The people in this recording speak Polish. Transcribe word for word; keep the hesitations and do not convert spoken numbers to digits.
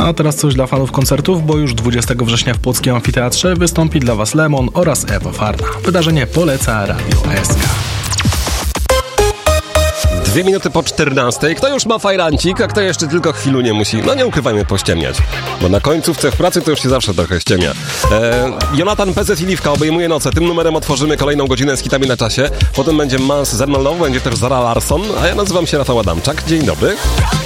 A teraz coś dla fanów koncertów, bo już dwudziestego września w Płockim Amfiteatrze wystąpi dla Was Lemon oraz Ewa Farna. Wydarzenie poleca Radio S K. Dwie minuty po czternastej. Kto już ma fajrancik, a kto jeszcze tylko chwilu nie musi? No nie ukrywajmy, pościemniać. Bo na końcówce w pracy to już się zawsze trochę ściemnia. Eee, Jonathan P Z i Liwka obejmuje noce. Tym numerem otworzymy kolejną godzinę z hitami na czasie. Potem będzie Mans Zermalow, będzie też Zara Larsson, a ja nazywam się Rafał Adamczak. Dzień dobry.